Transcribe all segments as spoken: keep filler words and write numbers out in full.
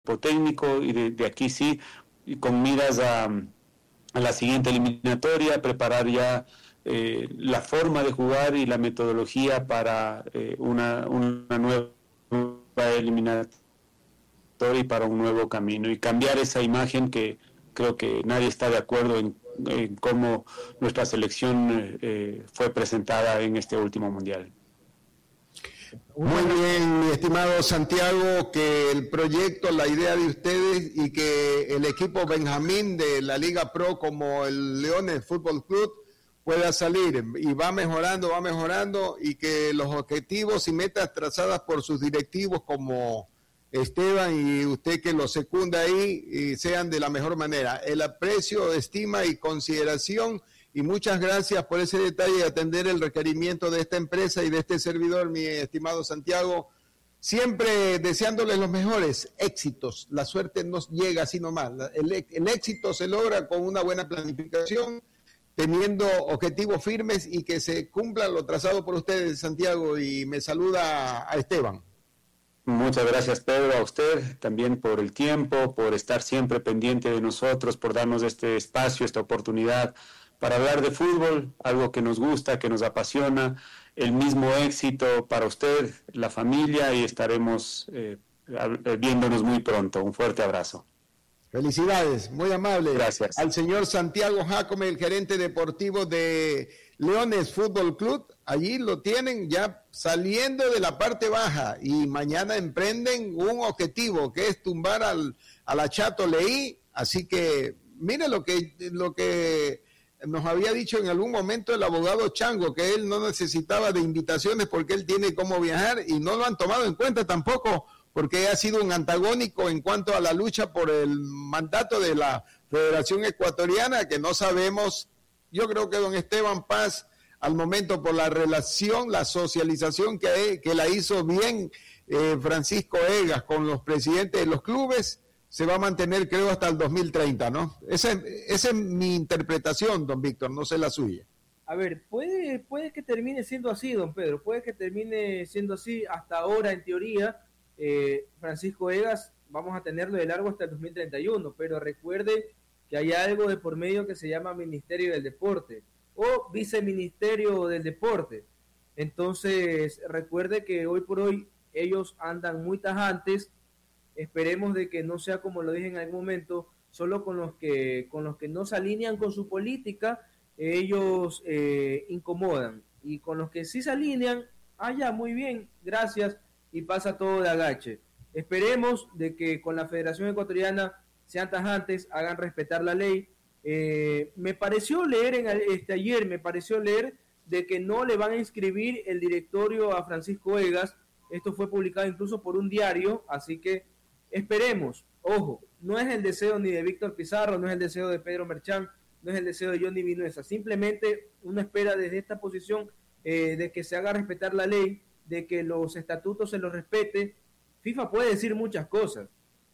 técnico y de, de aquí sí, y con miras a, a la siguiente eliminatoria, preparar ya eh, la forma de jugar y la metodología para eh, una, una nueva eliminatoria y para un nuevo camino, y cambiar esa imagen que creo que nadie está de acuerdo en, en cómo nuestra selección eh, fue presentada en este último mundial. Muy bien, mi estimado Santiago, que el proyecto, la idea de ustedes y que el equipo Benjamín de la Liga Pro como el Leones Fútbol Club pueda salir y va mejorando, va mejorando, y que los objetivos y metas trazadas por sus directivos como Esteban y usted que lo secunda ahí y sean de la mejor manera. El aprecio, estima y consideración, y muchas gracias por ese detalle de atender el requerimiento de esta empresa y de este servidor, mi estimado Santiago. Siempre deseándoles los mejores éxitos. La suerte no llega así nomás. El, el éxito se logra con una buena planificación, teniendo objetivos firmes y que se cumpla lo trazado por ustedes, Santiago. Y me saluda a Esteban. Muchas gracias, Pedro, a usted también por el tiempo, por estar siempre pendiente de nosotros, por darnos este espacio, esta oportunidad para hablar de fútbol, algo que nos gusta, que nos apasiona. El mismo éxito para usted, la familia, y estaremos eh, viéndonos muy pronto. Un fuerte abrazo. Felicidades, muy amable. Gracias. Al señor Santiago Jacome, el gerente deportivo de Leones Fútbol Club. Allí lo tienen ya saliendo de la parte baja y mañana emprenden un objetivo que es tumbar al, a la Chato Leí. Así que mire lo que, lo que nos había dicho en algún momento el abogado Chango, que él no necesitaba de invitaciones porque él tiene cómo viajar, y no lo han tomado en cuenta tampoco porque ha sido un antagónico en cuanto a la lucha por el mandato de la Federación Ecuatoriana, que no sabemos. Yo creo que don Esteban Paz, al momento, por la relación, la socialización que, que la hizo bien eh, Francisco Egas con los presidentes de los clubes, se va a mantener, creo, hasta el dos mil treinta, ¿no? Esa, esa es mi interpretación, don Víctor, no sé la suya. A ver, puede, puede que termine siendo así, don Pedro, puede que termine siendo así. Hasta ahora, en teoría, eh, Francisco Egas, vamos a tenerlo de largo hasta el dos mil treinta y uno, pero recuerde que hay algo de por medio que se llama Ministerio del Deporte o Viceministerio del Deporte. Entonces, recuerde que hoy por hoy ellos andan muy tajantes. Esperemos de que no sea, como lo dije en algún momento, solo con los que con los que no se alinean con su política, ellos eh, incomodan, y con los que sí se alinean, ah, ya, muy bien, gracias, y pasa todo de agache. Esperemos de que con la Federación Ecuatoriana sean tajantes, hagan respetar la ley. Eh, me pareció leer en este ayer, me pareció leer de que no le van a inscribir el directorio a Francisco Egas. Esto fue publicado incluso por un diario, así que esperemos. Ojo, no es el deseo ni de Víctor Pizarro, no es el deseo de Pedro Merchán, no es el deseo de Johnny Vinuesa. Simplemente uno espera desde esta posición eh, de que se haga respetar la ley, de que los estatutos se los respete. FIFA puede decir muchas cosas,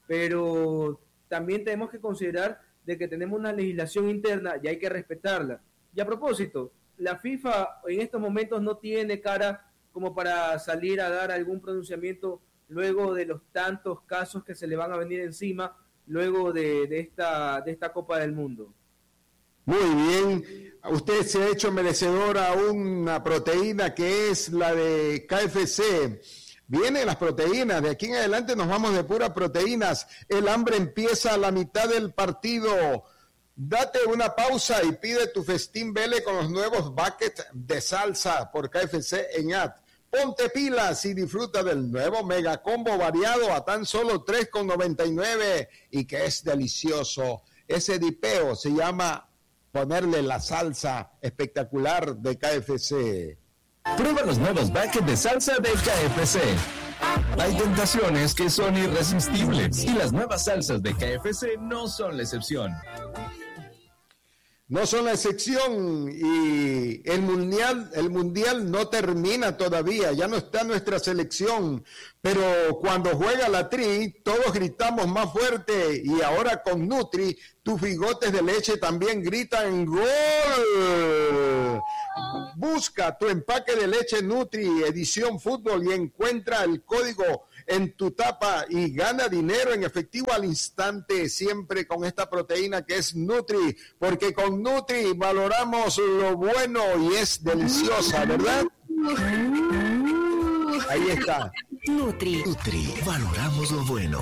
pero también tenemos que considerar de que tenemos una legislación interna y hay que respetarla. Y a propósito, la FIFA en estos momentos no tiene cara como para salir a dar algún pronunciamiento luego de los tantos casos que se le van a venir encima luego de, de, esta, de esta Copa del Mundo. Muy bien, usted se ha hecho merecedor a una proteína que es la de K F C. Vienen las proteínas, de aquí en adelante nos vamos de puras proteínas. El hambre empieza a la mitad del partido. Date una pausa y pide tu festín Vele con los nuevos buckets de salsa por K F C en A D. Ponte pilas y disfruta del nuevo mega combo variado a tan solo tres con noventa y nueve, y que es delicioso. Ese dipeo se llama ponerle la salsa espectacular de K F C. Prueba los nuevos buckets de salsa de K F C. Hay tentaciones que son irresistibles y las nuevas salsas de K F C no son la excepción. No son la excepción, y el mundial, el mundial no termina todavía, ya no está nuestra selección, pero cuando juega la Tri, todos gritamos más fuerte, y ahora con Nutri, tus bigotes de leche también gritan ¡gol! Busca tu empaque de leche Nutri, edición fútbol, y encuentra el código en tu tapa y gana dinero en efectivo al instante, siempre con esta proteína que es Nutri, porque con Nutri valoramos lo bueno y es deliciosa, ¿verdad? Ahí está. Nutri. Nutri, valoramos lo bueno.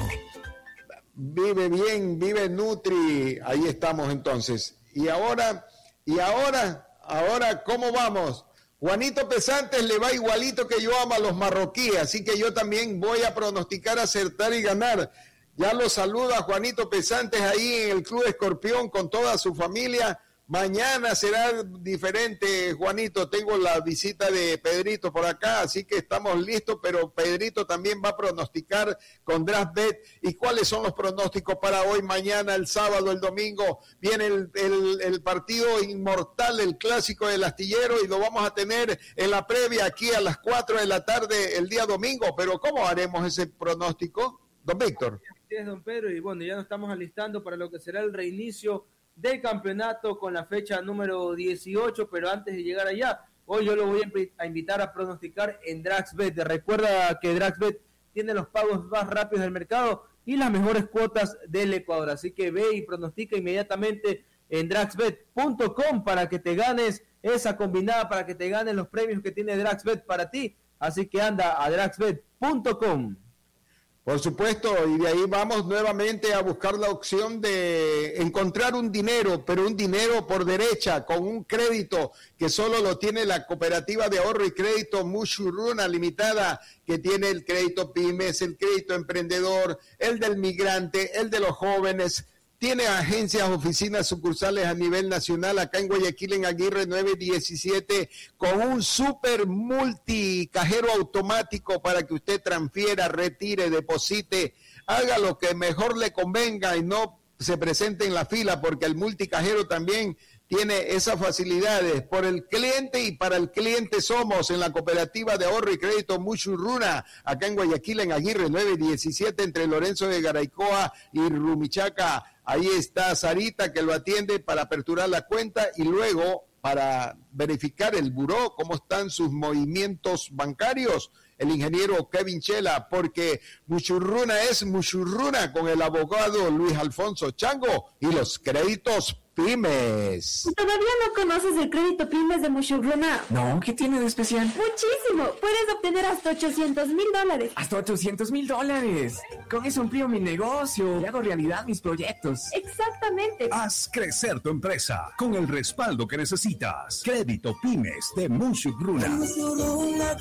Vive bien, vive Nutri. Ahí estamos entonces. Y ahora, y ahora, ahora, ¿cómo vamos? Juanito Pesantes le va igualito que yo amo a los marroquíes, así que yo también voy a pronosticar, acertar y ganar. Ya lo saluda Juanito Pesantes ahí en el Club Escorpión con toda su familia. Mañana será diferente, Juanito. Tengo la visita de Pedrito por acá, así que estamos listos, pero Pedrito también va a pronosticar con DraftBet. ¿Y cuáles son los pronósticos para hoy, mañana, el sábado, el domingo? Viene el, el, el partido inmortal, el clásico del astillero, y lo vamos a tener en la previa aquí a las cuatro de la tarde el día domingo. Pero ¿cómo haremos ese pronóstico, don Víctor? Así es, don Pedro, y bueno, ya nos estamos alistando para lo que será el reinicio del campeonato con la fecha número dieciocho, pero antes de llegar allá, hoy yo lo voy a invitar a pronosticar en DraftBet. Recuerda que DraftBet tiene los pagos más rápidos del mercado y las mejores cuotas del Ecuador, así que ve y pronostica inmediatamente en DraftBet punto com para que te ganes esa combinada, para que te ganes los premios que tiene DraftBet para ti, así que anda a DraftBet punto com. Por supuesto, y de ahí vamos nuevamente a buscar la opción de encontrar un dinero, pero un dinero por derecha, con un crédito que solo lo tiene la Cooperativa de Ahorro y Crédito Mushuruna Limitada, que tiene el crédito pymes, el crédito emprendedor, el del migrante, el de los jóvenes. Tiene agencias, oficinas, sucursales a nivel nacional, acá en Guayaquil, en Aguirre nueve diecisiete, con un super multi cajero automático para que usted transfiera, retire, deposite, haga lo que mejor le convenga y no se presente en la fila, porque el multicajero también tiene esas facilidades. Por el cliente y para el cliente somos en la Cooperativa de Ahorro y Crédito Mushuruna, acá en Guayaquil, en Aguirre nueve diecisiete, entre Lorenzo de Garaycoa y Rumichaca. Ahí está Sarita, que lo atiende para aperturar la cuenta y luego para verificar el buró, cómo están sus movimientos bancarios, el ingeniero Kevin Chela, porque Mushuruna es Mushuruna con el abogado Luis Alfonso Chango y los créditos pymes. ¿Todavía no conoces el crédito pymes de Mushuruna? No, ¿qué tiene de especial? Muchísimo. Puedes obtener hasta ochocientos mil dólares. ¿Hasta ochocientos mil dólares? Con eso amplío mi negocio y hago realidad mis proyectos. Exactamente. Haz crecer tu empresa con el respaldo que necesitas. Crédito pymes de Mushuruna. Mushuruna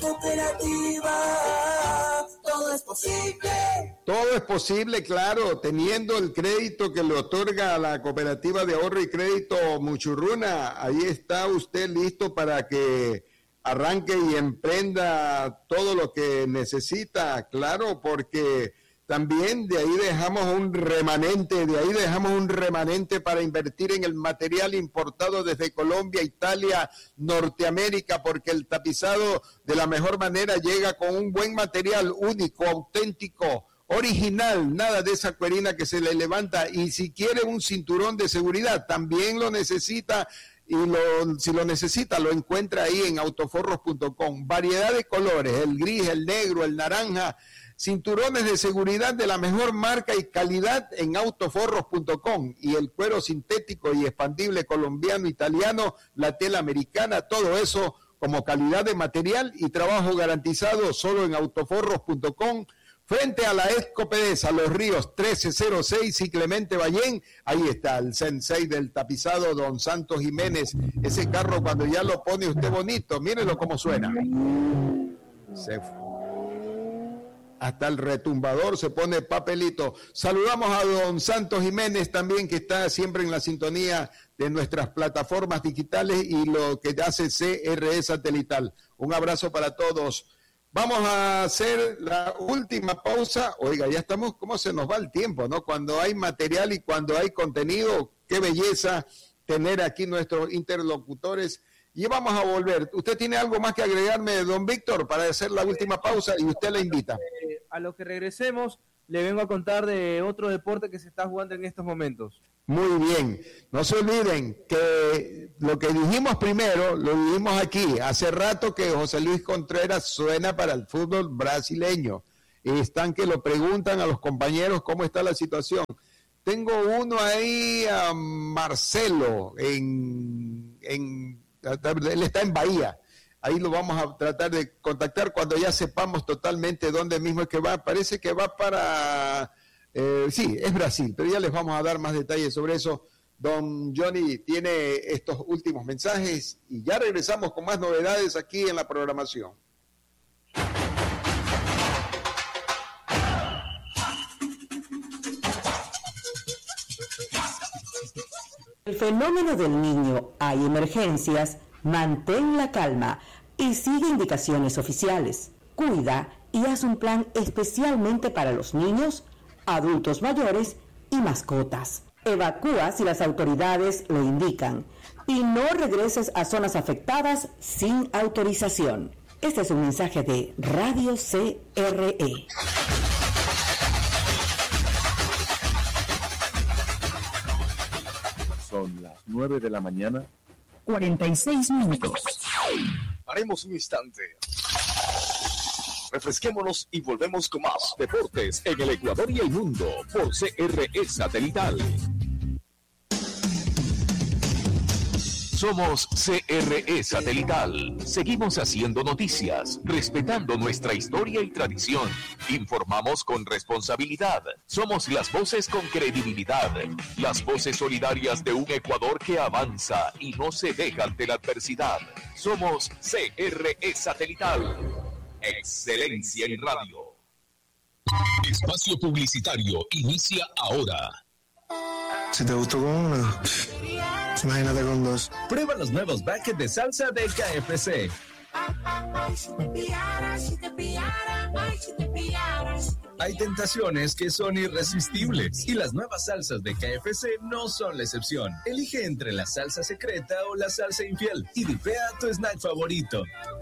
Cooperativa. Todo es posible. Todo es posible, claro, teniendo el crédito que le otorga a la Cooperativa de Ahorro y Crédito Mushuruna. Ahí está usted listo para que arranque y emprenda todo lo que necesita, claro, porque también de ahí dejamos un remanente, de ahí dejamos un remanente para invertir en el material importado desde Colombia, Italia, Norteamérica, porque el tapizado de la mejor manera llega con un buen material único, auténtico, original, nada de esa cuerina que se le levanta. Y si quiere un cinturón de seguridad, también lo necesita, y lo, si lo necesita lo encuentra ahí en autoforros punto com. Variedad de colores, el gris, el negro, el naranja, cinturones de seguridad de la mejor marca y calidad en autoforros punto com. Y el cuero sintético y expandible colombiano, italiano, la tela americana, todo eso como calidad de material y trabajo garantizado solo en autoforros punto com. Frente a la Escopedesa, Los Ríos trece cero seis y Clemente Ballén, ahí está el sensei del tapizado, don Santos Jiménez. Ese carro cuando ya lo pone usted bonito, mírenlo cómo suena. Se hasta el retumbador se pone papelito. Saludamos a don Santos Jiménez también, que está siempre en la sintonía de nuestras plataformas digitales y lo que hace C R E Satelital. Un abrazo para todos. Vamos a hacer la última pausa. Oiga, ya estamos, ¿cómo se nos va el tiempo, no? Cuando hay material y cuando hay contenido, qué belleza tener aquí nuestros interlocutores. Y vamos a volver. ¿Usted tiene algo más que agregarme, don Víctor, para hacer la última pausa y usted la invita? Eh, a lo que regresemos, le vengo a contar de otro deporte que se está jugando en estos momentos. Muy bien. No se olviden que lo que dijimos primero, lo dijimos aquí. Hace rato que José Luis Contreras suena para el fútbol brasileño. están que lo preguntan a los compañeros cómo está la situación. Tengo uno ahí, a Marcelo, en, en, él está en Bahía. Ahí lo vamos a tratar de contactar cuando ya sepamos totalmente dónde mismo es que va. Parece que va para, eh, sí, es Brasil, pero ya les vamos a dar más detalles sobre eso. Don Johnny tiene estos últimos mensajes y ya regresamos con más novedades aquí en la programación. El fenómeno del niño, hay emergencias, mantén la calma y sigue indicaciones oficiales. Cuida y haz un plan especialmente para los niños, adultos mayores y mascotas. Evacúa si las autoridades lo indican y no regreses a zonas afectadas sin autorización. Este es un mensaje de Radio C R E. Son las nueve de la mañana. cuarenta y seis minutos. Haremos un instante. Refresquémonos y volvemos con más deportes en el Ecuador y el mundo por C R E Satelital. Somos C R E Satelital. Seguimos haciendo noticias, respetando nuestra historia y tradición. Informamos con responsabilidad. Somos las voces con credibilidad. Las voces solidarias de un Ecuador que avanza y no se deja ante la adversidad. Somos C R E Satelital. Excelencia en radio. Espacio publicitario inicia ahora. Si te gustó con uno, imagínate con dos. Prueba los nuevos buckets de salsa de K F C. Hay tentaciones que son irresistibles y las nuevas salsas de K F C no son la excepción. Elige entre la salsa secreta o la salsa infiel y dipea tu snack favorito.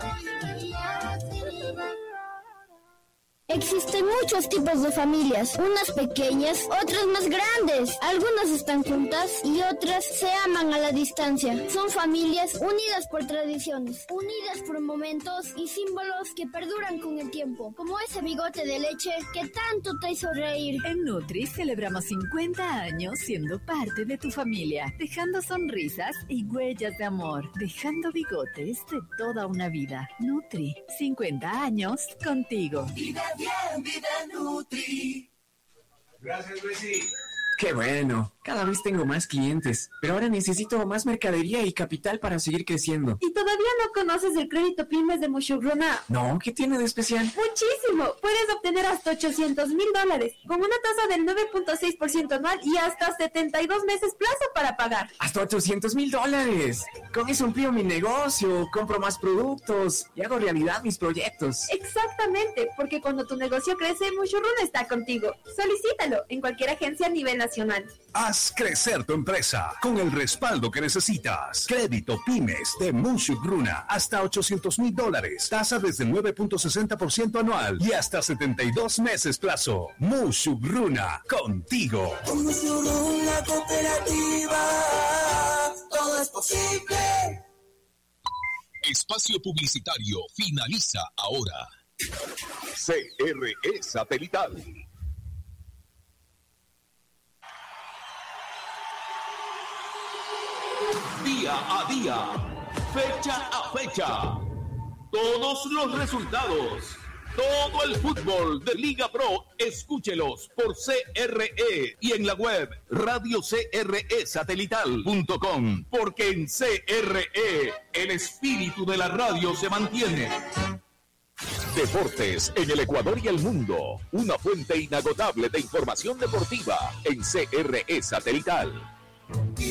Existen muchos tipos de familias, unas pequeñas, otras más grandes. Algunas están juntas y otras se aman a la distancia. Son familias unidas por tradiciones, unidas por momentos y símbolos que perduran con el tiempo, como ese bigote de leche que tanto te hizo reír. En Nutri celebramos cincuenta años siendo parte de tu familia, dejando sonrisas y huellas de amor, dejando bigotes de toda una vida. Nutri, cincuenta años contigo. Vida bien, vida Nutri. Gracias, Luisi. Qué bueno, cada vez tengo más clientes, pero ahora necesito más mercadería y capital para seguir creciendo. ¿Y todavía no conoces el crédito Pymes de Mushugruna? No, ¿qué tiene de especial? ¡Muchísimo! Puedes obtener hasta ochocientos mil dólares, con una tasa del nueve punto seis por ciento anual y hasta setenta y dos meses plazo para pagar. ¡Hasta ochocientos mil dólares! Con eso amplío mi negocio, compro más productos y hago realidad mis proyectos. Exactamente, porque cuando tu negocio crece, Mushugruna está contigo. Solicítalo en cualquier agencia a nivel nacional. Haz crecer tu empresa con el respaldo que necesitas. Crédito Pymes de Mushugruna hasta ochocientos mil dólares. Tasa desde el nueve punto sesenta por ciento anual y hasta setenta y dos meses plazo. Mushugruna, contigo. Con Mushugruna Cooperativa, todo es posible. Espacio publicitario finaliza ahora. C R E Satelital. Día a día, fecha a fecha, todos los resultados, todo el fútbol de Liga Pro, escúchelos por C R E y en la web radio c r e satelital punto com, porque en C R E el espíritu de la radio se mantiene. Deportes en el Ecuador y el mundo, una fuente inagotable de información deportiva en C R E Satelital.